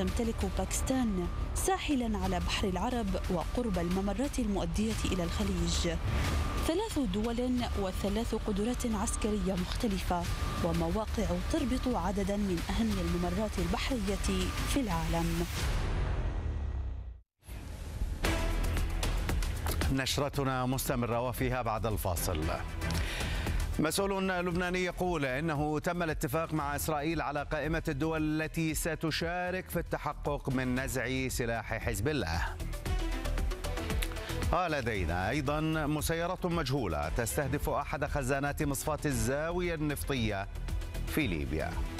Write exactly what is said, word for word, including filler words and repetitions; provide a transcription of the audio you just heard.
تمتلك باكستان ساحلا على بحر العرب وقرب الممرات المؤدية إلى الخليج. ثلاث دول وثلاث قدرات عسكرية مختلفة ومواقع تربط عددا من أهم الممرات البحرية في العالم. نشرتنا مستمرة وفيها بعد الفاصل. مسؤول لبناني يقول إنه تم الاتفاق مع إسرائيل على قائمة الدول التي ستشارك في التحقق من نزع سلاح حزب الله. ولدينا أيضا مسيرة مجهولة تستهدف أحد خزانات مصفاة الزاوية النفطية في ليبيا.